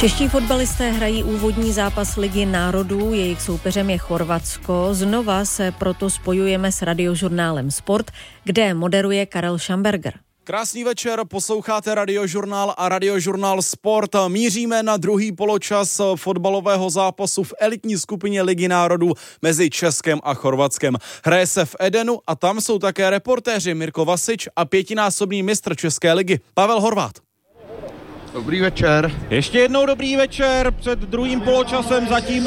Čeští fotbalisté hrají úvodní zápas Ligy národů, jejich soupeřem je Chorvatsko. Znova se proto spojujeme s Radiožurnálem Sport, kde moderuje Karel Schamberger. Krásný večer, posloucháte Radiožurnál a Radiožurnál Sport. Míříme na druhý poločas fotbalového zápasu v elitní skupině Ligy národů mezi Českem a Chorvatskem. Hraje se v Edenu a tam jsou také reportéři Mirko Vasič a pětinásobný mistr České ligy Pavel Horváth. Dobrý večer. Ještě jednou dobrý večer. Před druhým poločasem zatím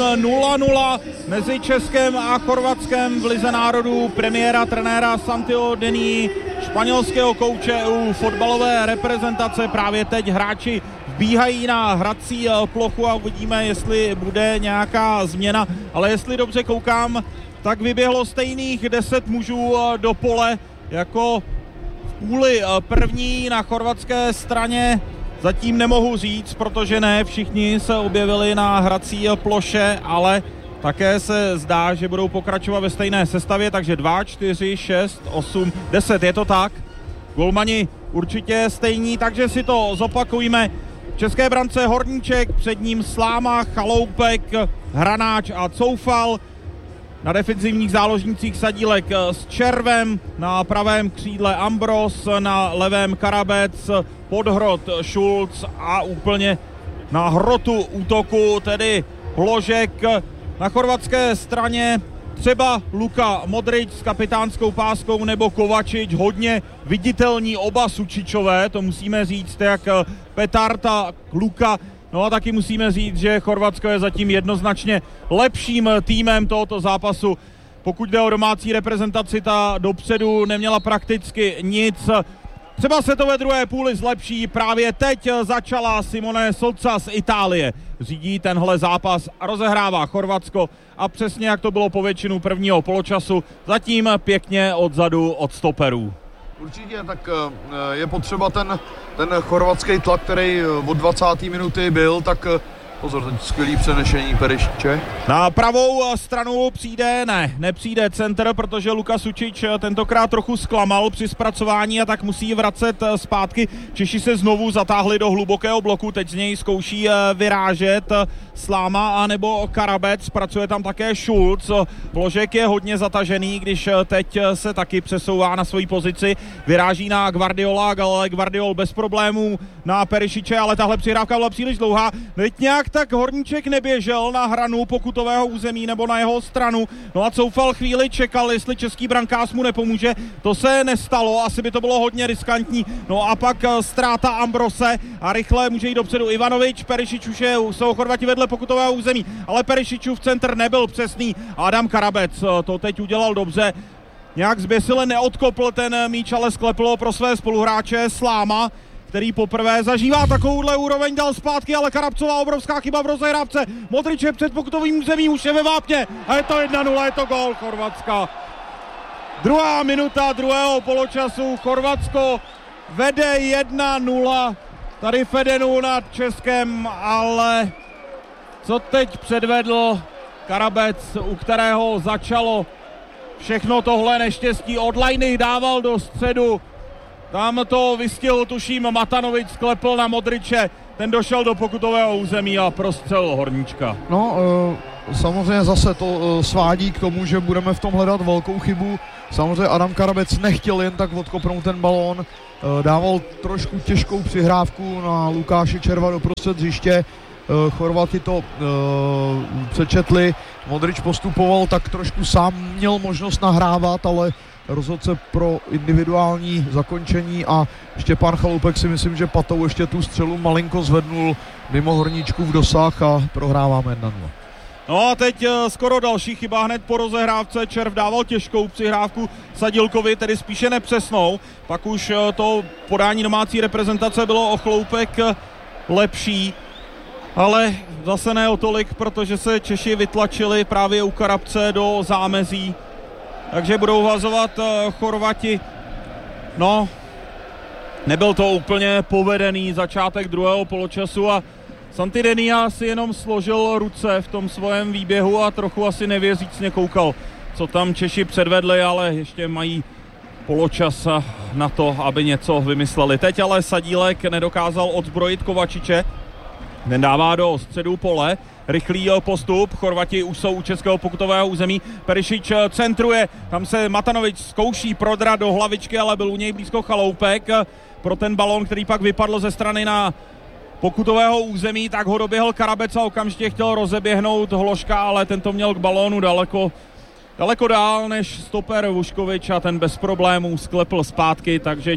0-0 mezi Českem a Chorvatskem v Lize národů. Premiéra trenéra Santiago Dení, španělského kouče u fotbalové reprezentace. Právě teď hráči vbíhají na hrací plochu a uvidíme, jestli bude nějaká změna. Ale jestli dobře koukám, tak vyběhlo stejných 10 mužů do pole jako v půli první na chorvatské straně. Zatím nemohu říct, protože ne všichni se objevili na hrací ploše, ale také se zdá, že budou pokračovat ve stejné sestavě, takže 2, 4, 6, 8, 10, je to tak. Golmani určitě stejní, takže si to zopakujme. V české brance Horníček, před ním Sláma, Chaloupek, Hranáč a Coufal. Na defenzivních záložnících Sadílek s Červem, na pravém křídle Ambros, na levém Karabec, Podhrot, Šulc a úplně na hrotu útoku, tedy Bložek. Na chorvatské straně třeba Luka Modrić s kapitánskou páskou nebo Kovačič, hodně viditelní oba Sučičové, to musíme říct, jak Petard a Luka. No a taky musíme říct, že Chorvatsko je zatím jednoznačně lepším týmem tohoto zápasu. Pokud jde o domácí reprezentaci, ta dopředu neměla prakticky nic. Třeba se to ve druhé půli zlepší. Právě teď začala Simone Sozza z Itálie. Řídí tenhle zápas a rozehrává Chorvatsko a přesně jak to bylo po většinu prvního poločasu, zatím pěkně odzadu od stoperů. Určitě, tak je potřeba ten chorvatský tlak, který od 20. minuty byl, tak pozor, teď skvělý přenešení Perišiče. Na pravou stranu nepřijde center, protože Luka Sučič tentokrát trochu zklamal při zpracování a tak musí vracet zpátky. Češi se znovu zatáhli do hlubokého bloku, teď z něj zkouší vyrážet Sláma anebo Karabec, pracuje tam také Šulc. Bložek je hodně zatažený, když teď se taky přesouvá na svoji pozici, vyráží na Guardiola, ale Guardiol bez problémů na Perišiče, ale tahle přihrávka byla příliš dlouhá. Teď nějak tak Horníček neběžel na hranu pokutového území nebo na jeho stranu. No a Coufal chvíli čekal, jestli český brankář mu nepomůže. To se nestalo, asi by to bylo hodně riskantní. No a pak ztráta Ambrose a rychle může jít dopředu Ivanovič. Perišič už jsou Chorvati vedle pokutového území, ale Perišičův centr nebyl přesný. Adam Karabec to teď udělal dobře. Nějak zběsile neodkopl ten míč, ale sklepl pro své spoluhráče Sláma, který poprvé zažívá takovouhle úroveň, dal zpátky, ale Karabcová obrovská chyba v rozehrávce. Modrić je před pokutovým územím, už je ve vápně a je to 1-0, je to gól Chorvatska. Druhá minuta druhého poločasu, Chorvatsko vede 1-0 tady v Edenu nad Českem, ale co teď předvedl Karabec, u kterého začalo všechno tohle neštěstí, od lajny dával do středu. Tam to vystihl, tuším, Matanovič, sklepl na Modriče, ten došel do pokutového území a prostřelil Horníčka. No, samozřejmě zase to svádí k tomu, že budeme v tom hledat velkou chybu. Samozřejmě Adam Karabec nechtěl jen tak odkopnout ten balón, dával trošku těžkou přihrávku na Lukáše Červa do prostřed hřiště. Chorvati to přečetli, Modrić postupoval tak trošku sám, měl možnost nahrávat, ale rozhodl se pro individuální zakončení a Štěpán Chaloupek si myslím, že patou ještě tu střelu malinko zvednul mimo Horníčku v dosah a prohráváme 1-0. No a teď skoro další chyba hned po rozehrávce. Červ dával těžkou přihrávku Sadílkovi, tedy spíše nepřesnou. Pak už to podání domácí reprezentace bylo o chloupek lepší, ale zase ne o tolik, protože se Češi vytlačili právě u Karabce do zámezí. Takže budou hazovat Chorvati. No, nebyl to úplně povedený začátek druhého poločasu a Santi Denia si jenom složil ruce v tom svém výběhu a trochu asi nevěřícně koukal, co tam Češi předvedli, ale ještě mají poločas na to, aby něco vymysleli. Teď ale Sadílek nedokázal odzbrojit Kovačiče. Ten dává do středu pole, rychlý postup, Chorvati už jsou u českého pokutového území, Perišič centruje, tam se Matanovič zkouší prodrat do hlavičky, ale byl u něj blízko Chaloupek pro ten balón, který pak vypadl ze strany na pokutového území, tak ho doběhl Karabec a okamžitě chtěl rozeběhnout Hložka, ale tento měl k balónu daleko dál než stoper Vuškovič a ten bez problémů sklepl zpátky, takže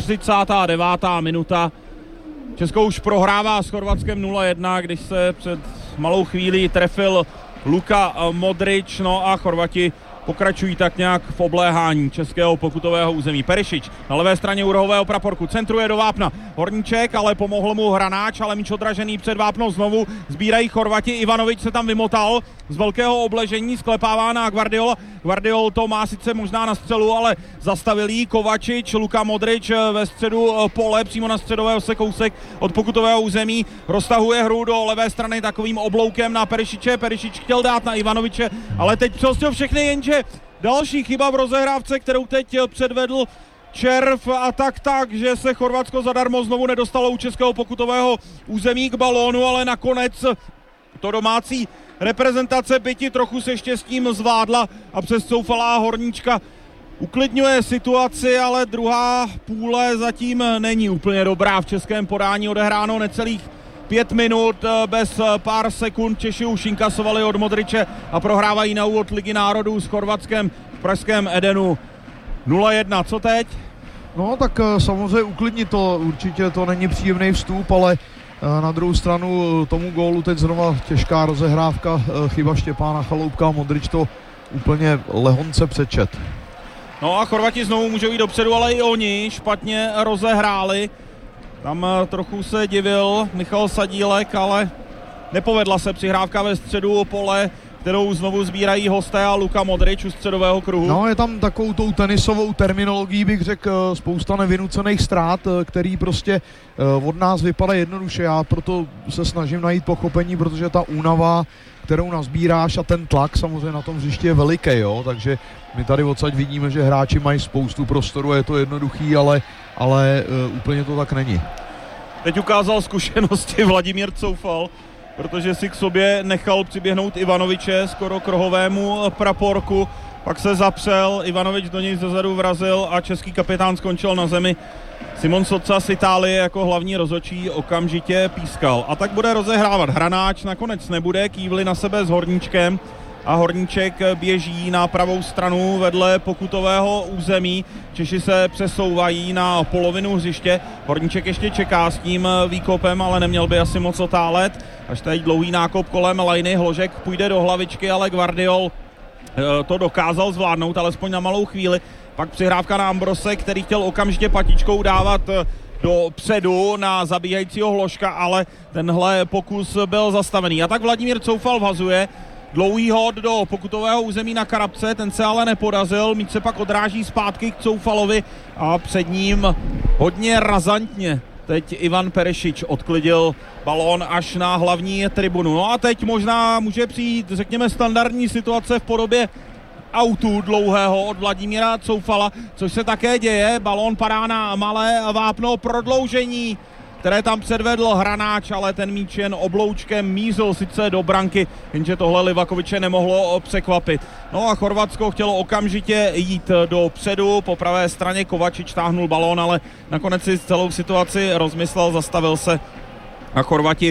49. minuta. Česko už prohrává s Chorvatskem 0-1, když se před malou chvílí trefil Luka Modrič, no a Chorvati pokračují tak nějak v obléhání českého pokutového území. Perišič na levé straně úrohového praporku centruje do vápna Horníček, ale pomohl mu Hranáč, ale míč odražený před vápno znovu sbírají Chorvati. Ivanovič se tam vymotal z velkého obležení, sklepává na Guardiol to má sice možná na střelu, ale zastavil jí Kovačič, Luka Modrič ve středu pole, přímo na středového se kousek od pokutového území, roztahuje hru do levé strany takovým obloukem na Perišiče. Perišič chtěl dát na Ivanoviče, ale teď přestěl všechny, jenže další chyba v rozehrávce, kterou teď předvedl Červ a tak, že se Chorvatsko zadarmo znovu nedostalo u českého pokutového území k balónu, ale nakonec to domácí reprezentace byti trochu se štěstím zvládla a přes Coufala Horníčka uklidňuje situaci, ale druhá půle zatím není úplně dobrá v českém podání. Odehráno necelých 5 minut, bez pár sekund Češi už inkasovali od Modriče a prohrávají na úvod Ligy národů s Chorvatskem v pražském Edenu 0-1. Co teď? No tak samozřejmě uklidnit to, určitě to není příjemný vstup, ale na druhou stranu tomu gólu teď zrovna těžká rozehrávka, chyba Štěpána Chaloupka, Modrič to úplně lehonce přečet. No a Chorvati znovu můžou jít dopředu, ale i oni špatně rozehráli. Tam trochu se divil Michal Sadílek, ale nepovedla se přihrávka ve středu pole, kterou znovu sbírají hosté a Luka Modrič u středového kruhu. No, je tam takovou tou tenisovou terminologií, bych řekl, spousta nevynucených ztrát, který prostě od nás vypadá jednoduše. Já proto se snažím najít pochopení, protože ta únava, kterou nazbíráš a ten tlak samozřejmě na tom hřišti je veliký, jo? Takže my tady odsaď vidíme, že hráči mají spoustu prostoru, je to jednoduchý, ale úplně to tak není. Teď ukázal zkušenosti Vladimír Coufal, protože si k sobě nechal přiběhnout Ivanoviče skoro k rohovému praporku, pak se zapřel, Ivanovič do něj zezadu vrazil a český kapitán skončil na zemi. Simon Soca z Itálie jako hlavní rozhodčí okamžitě pískal. A tak bude rozehrávat Hranáč, nakonec nebude, kývli na sebe s Horníčkem a Horníček běží na pravou stranu vedle pokutového území. Češi se přesouvají na polovinu hřiště. Horníček ještě čeká s tím výkopem, ale neměl by asi moc otálet. Až teď dlouhý nákop kolem lajny, Hložek půjde do hlavičky, ale Guardiol to dokázal zvládnout, alespoň na malou chvíli. Pak přihrávka na Ambrose, který chtěl okamžitě patičkou dávat do předu na zabíhajícího Hložka, ale tenhle pokus byl zastavený. A tak Vladimír Coufal vhazuje dlouhý hod do pokutového území na Karabce, ten se ale nepodařil, míč se pak odráží zpátky k Coufalovi a před ním hodně razantně teď Ivan Perišič odklidil balón až na hlavní tribunu. No a teď možná může přijít, řekněme, standardní situace v podobě autu dlouhého od Vladimíra Coufala, což se také děje. Balón padá na malé vápno, prodloužení, které tam předvedl Hranáč, ale ten míč jen obloučkem mízl sice do branky, jenže tohle Livakoviče nemohlo překvapit. No a Chorvatsko chtělo okamžitě jít dopředu, po pravé straně Kovačič táhnul balón, ale nakonec si celou situaci rozmyslel, zastavil se a Chorvati